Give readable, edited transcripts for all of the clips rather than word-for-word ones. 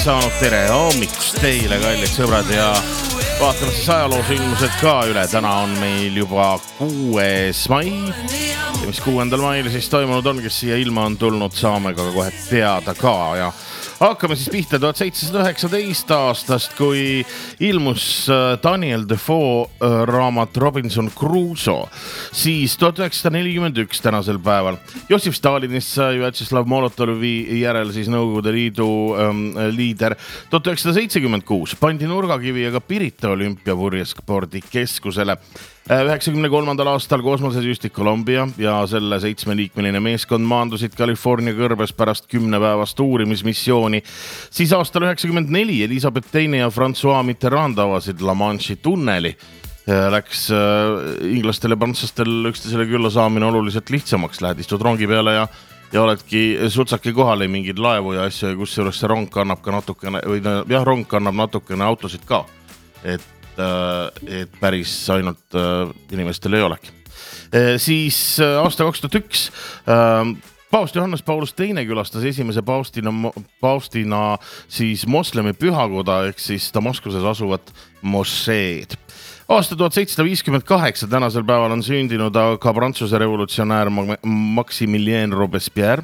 Saanud tere hommikust teile, kallid sõbrad, ja vaatame siis ajaloosündmused ka üle. Täna on meil juba 6. mai ja mis 6. mail siis toimunud on, kes siia ilma on tulnud, saame ka kohe teada ka. Ja hakkame siis pihta 1719 aastast, kui ilmus Daniel Defoe raamat Robinson Crusoe. Siis 1941 tänasel päeval Jossif Stalinist sai Vjatšeslav Molotovi järel siis Nõukogude Liidu liider. 1976 pandi nurgakivi ja ka Pirita olümpiapurjespordikeskusele. 1993. aastal kosmosesüstik Columbia ja selle 7-liikmeline meeskond maandusid California kõrbes pärast 10-päevast uurimismissiooni. Siis aastal 1994 Elisabeth II ja François Mitterrand avasid La Manche'i tunneli. Läks inglastel ja prantslastel üksteisele külla saamine oluliselt lihtsamaks. Lähed istud rongi peale ja oledki sutsaki kohal, ei mingid laevu ja asju, kus juures see rong kannab ka natukene, või jah, rong kannab natukene autosid ka. Et päris ainult inimestel ei olegi. Siis aasta 2001 paavst Johannes Paulus II külastas esimese paavstina siis moslemi pühakoda ehk siis Damaskuses asuvat mošeed. Aasta 1758 tänasel päeval on sündinud ka Prantsuse revolutsionäär Maximilien Robespierre.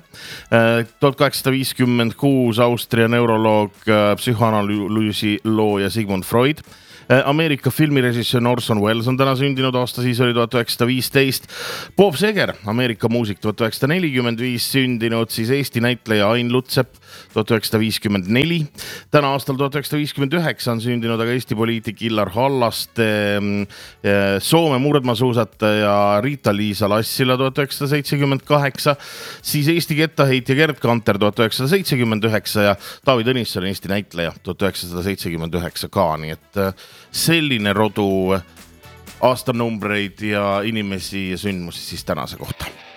1856 Austria neuroloog, psühhoanalüüsi looja Sigmund Freud. Ameerika filmirežissöör Orson Welles on täna sündinud, aasta siis oli 1915. Bob Seger, Ameerika muusik, 1945 sündinud, siis Eesti näitleja Ain Lutsepp 1954. Täna aastal 1959 on sündinud aga Eesti poliitik Illar Hallaste, Soome murdmaasuusataja Riita-Liisa Lassila 1978, siis Eesti kettaheitja Gerd Kanter 1979 ja Taavi Tõnisson Eesti näitleja 1979 ka, nii et selline rodu aastanumbreid ja inimesi ja sündmusi siis tänase kohta.